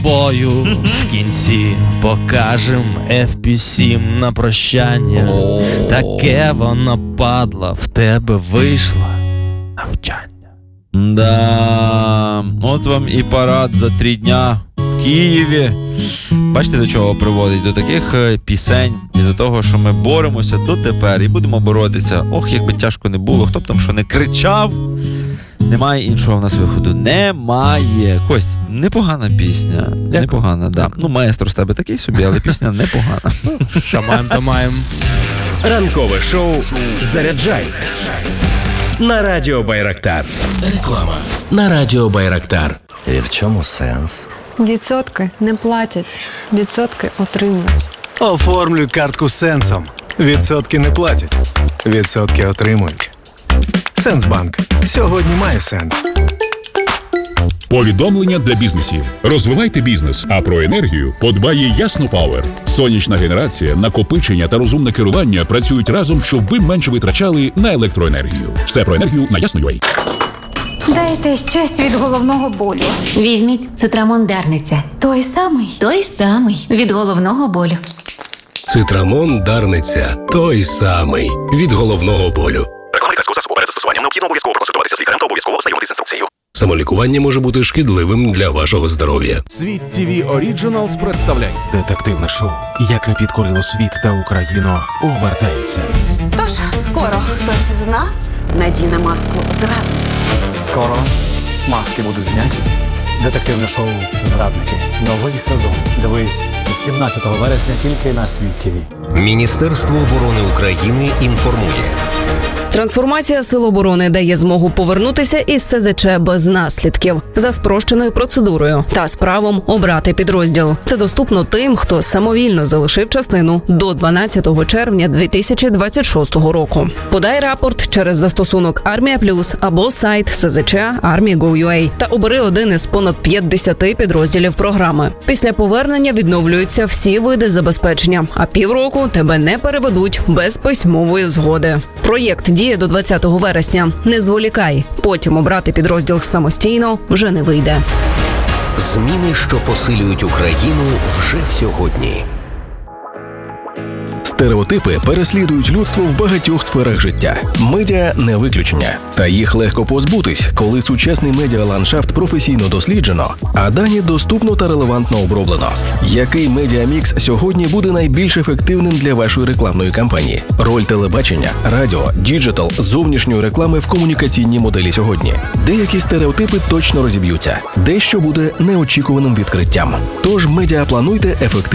тобою в кінці покажем FP7 на прощання. Таке воно, падла, в тебе вийшло навчання. Да, от вам і парад за 3 дня в Києві. Бачите, до чого приводить? До таких пісень і до того, що ми боремося дотепер і будемо боротися. Ох, якби тяжко не було, хто б там що не кричав. Немає іншого в нас виходу. Немає. Кость, непогана пісня. Дякую. Непогана, да. Ну, маестро з тебе такий собі, але пісня непогана. Що маємо, то маємо. Ранкове шоу «Заряджай» на Радіо Байрактар. Реклама на Радіо Байрактар. І в чому сенс? Відсотки не платять, відсотки отримують. Оформлюй картку Сенсом. Відсотки не платять, відсотки отримують. Сенсбанк. Сьогодні має сенс. Повідомлення для бізнесів. Розвивайте бізнес, а про енергію подбає Ясно Пауер. Сонячна генерація, накопичення та розумне керування працюють разом, щоб ви менше витрачали на електроенергію. Все про енергію на Ясно.ua. Дайте щось від головного болю. Візьміть Цитрамон Дарниця. Той самий. Той самий від головного болю. Цитрамон Дарниця. Той самий від головного болю. Реклама лікарського засобу. Перед застосуванням необхідно обов'язково проконсультуватися з лікарем та обов'язково ознайомитися з інструкцією. Самолікування може бути шкідливим для вашого здоров'я. Світ ТВ Оріджиналс представляє детективне шоу, яке підкорило світ та Україну, повертається. Тож, скоро хтось із нас надіне маску зрадника. Скоро маски будуть зняті. Детективне шоу «Зрадники». Новий сезон. Дивись з 17 вересня тільки на Світ ТВ. Міністерство оборони України інформує. Трансформація Сил оборони дає змогу повернутися із СЗЧ без наслідків за спрощеною процедурою та з правом обрати підрозділ. Це доступно тим, хто самовільно залишив частину до 12 червня 2026 року. Подай рапорт через застосунок Армія Плюс або сайт СЗЧ Army.gov.ua та обери один із понад 50 підрозділів програми. Після повернення відновлюються всі види забезпечення, а півроку тебе не переведуть без письмової згоди. Проєкт діє до 20 вересня. Не зволікай. Потім обрати підрозділ самостійно вже не вийде. Зміни, що посилюють Україну вже сьогодні. Стереотипи переслідують людство в багатьох сферах життя. Медіа – не виключення. Та їх легко позбутись, коли сучасний медіаландшафт професійно досліджено, а дані доступно та релевантно оброблено. Який медіамікс сьогодні буде найбільш ефективним для вашої рекламної кампанії? Роль телебачення, радіо, діджитал, зовнішньої реклами в комунікаційній моделі сьогодні. Деякі стереотипи точно розіб'ються. Дещо буде неочікуваним відкриттям. Тож медіаплануйте ефективно